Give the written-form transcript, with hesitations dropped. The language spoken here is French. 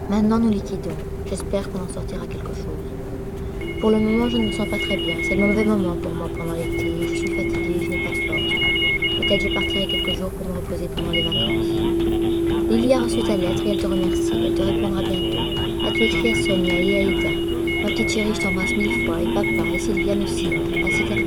Maintenant, nous liquidons. J'espère qu'on en sortira quelque chose. Pour le moment, je ne me sens pas très bien. C'est le mauvais moment pour moi pendant l'été. Je suis fatiguée, je n'ai pas de force. Peut-être je partirai quelques jours pour me reposer pendant les vacances. Lily a reçu ta lettre et elle te remercie. Elle te répondra bientôt. As-tu écrit à Sonia et à Aïda? Ma petite chérie, je t'embrasse 1000 fois, et papa, et Sylviane aussi, ainsi qu'à